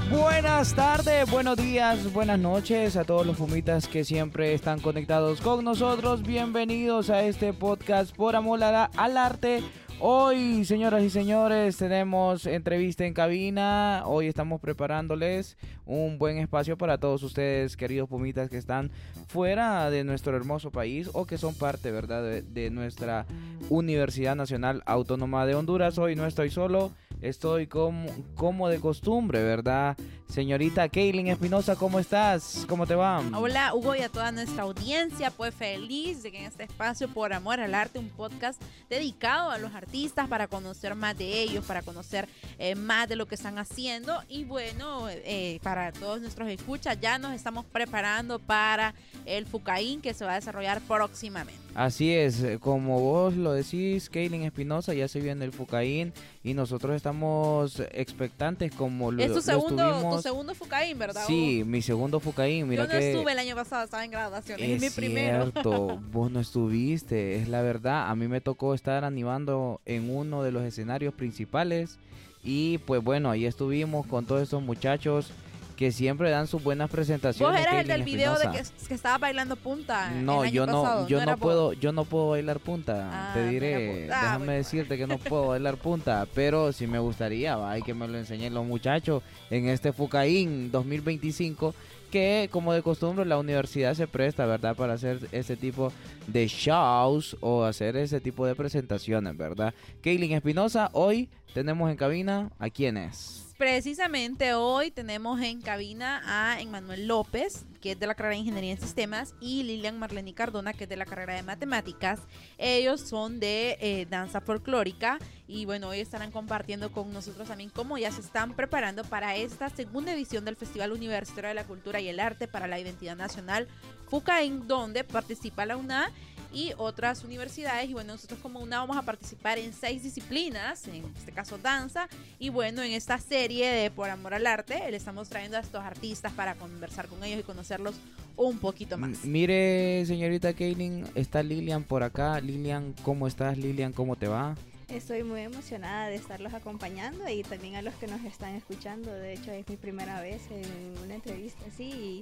Buenas tardes, buenos días, buenas noches a todos los fumitas que siempre están conectados con nosotros. Bienvenidos a este podcast por amor al arte. Hoy, señoras y señores, tenemos entrevista en cabina. Hoy estamos preparándoles un buen espacio para todos ustedes, queridos pumitas, que están fuera de nuestro hermoso país o que son parte, ¿verdad?, de nuestra Universidad Nacional Autónoma de Honduras. Hoy no estoy solo, estoy como de costumbre, ¿verdad? Señorita Kaylin Espinosa, ¿cómo estás? ¿Cómo te va? Hola, Hugo, y a toda nuestra audiencia, pues feliz de que en este espacio por amor al arte, un podcast dedicado a los artistas para conocer más de ellos, para conocer más de lo que están haciendo. Y bueno, para todos nuestros escuchas, ya nos estamos preparando para el FUCAIN que se va a desarrollar próximamente. Así es, como vos lo decís, Kaylin Espinosa, ya se viene el FUCAIN y nosotros estamos expectantes como lo Es tu estuvimos. segundo FUCAIN, ¿verdad? Sí, mi segundo FUCAIN. Mira, yo no estuve el año pasado, estaba en graduaciones, es mi primero. Cierto, vos no estuviste, es la verdad. A mí me tocó estar animando en uno de los escenarios principales y pues bueno, ahí estuvimos con todos estos muchachos que siempre dan sus buenas presentaciones. ¿Vos eras el Kaylin del video de Espinosa. que estaba bailando punta? No, el año pasado? yo no puedo, vos. yo no puedo bailar punta. Ah, te diré, déjame bueno. decirte que no puedo bailar punta, pero sí me gustaría, hay que me lo enseñen los muchachos en este FUCAIN 2025, que como de costumbre la universidad se presta, ¿verdad?, para hacer ese tipo de shows o hacer ese tipo de presentaciones, ¿verdad? Kaylin Espinosa, hoy tenemos en cabina ¿a quién es? Precisamente hoy tenemos en cabina a Emmanuel López, que es de la carrera de Ingeniería en Sistemas, y Lilian Marlene Cardona, que es de la carrera de Matemáticas. Ellos son de danza folclórica y bueno, hoy estarán compartiendo con nosotros también cómo ya se están preparando para esta segunda edición del Festival Universitario de la Cultura y el Arte para la Identidad Nacional FUCAIN, donde participa la UNA y otras universidades. Y bueno, nosotros como UNA vamos a participar en 6 disciplinas, en este caso danza. Y bueno, en esta serie de Por Amor al Arte le estamos trayendo a estos artistas para conversar con ellos y conocerlos un poquito más. Mire, señorita Kaylin, está Lilian por acá. Lilian, ¿cómo estás? Lilian, ¿cómo te va? Estoy muy emocionada de estarlos acompañando y también a los que nos están escuchando. De hecho, es mi primera vez en una entrevista así.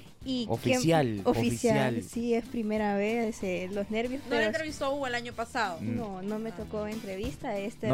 Y oficial. Sí, es primera vez. Los nervios. ¿No le entrevistó Hugo el año pasado? No me tocó entrevista. No